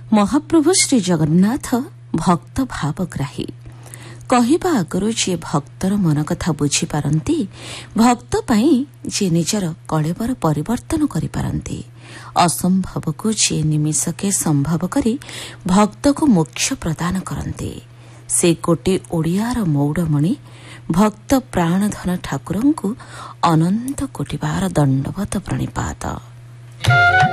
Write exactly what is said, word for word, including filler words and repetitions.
ମହାପ୍ରଭୁ ଶ୍ରୀ ଜଗନ୍ନାଥ ଭକ୍ତ ଭାବଗ୍ରାହୀ। କହିବା ଆଗରୁ ଯିଏ ଭକ୍ତର ମନ କଥା ବୁଝିପାରନ୍ତି, ଭକ୍ତ ପାଇଁ ଯିଏ ନିଜର କଳେବର ପରିବର୍ତ୍ତନ କରିପାରନ୍ତି, ଅସମ୍ଭବକୁ ଯିଏ ନିମିଷକେ ସମ୍ଭବ କରି ଭକ୍ତକୁ ମୋକ୍ଷ ପ୍ରଦାନ କରନ୍ତି, ସେ କୋଟି ଓଡ଼ିଆର ମୌଡ଼ମଣି ଭକ୍ତ ପ୍ରାଣଧନ ଠାକୁରଙ୍କୁ ଅନନ୍ତ କୋଟିବାର ଦଣ୍ଡବତ ପ୍ରଣିପାତ।